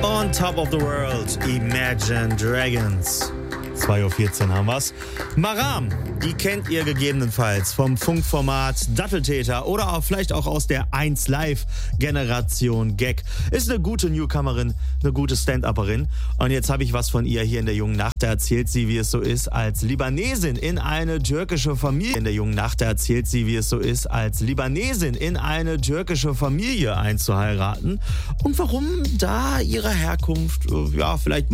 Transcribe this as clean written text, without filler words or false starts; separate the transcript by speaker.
Speaker 1: On Top of the World, Imagine Dragons. 2:14 Uhr haben wir's. Maram, die kennt ihr gegebenenfalls vom Funkformat Datteltäter oder auch vielleicht auch aus der 1Live-Generation Gag. Ist eine gute Newcomerin, eine gute Stand-Upperin. Und jetzt habe ich was von ihr hier in der Jungen Nacht. Da erzählt sie, wie es so ist, als Libanesin in eine türkische Familie. In der Jungen Nacht erzählt sie, wie es so ist, als Libanesin in eine türkische Familie einzuheiraten. Und warum da ihre Herkunft, ja, vielleicht